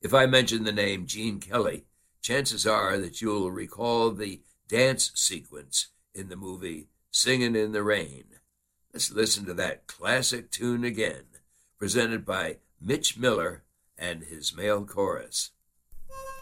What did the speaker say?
If I mention the name Gene Kelly, chances are that you'll recall the dance sequence in the movie Singin' in the Rain. Let's listen to that classic tune again, presented by Mitch Miller and his male chorus.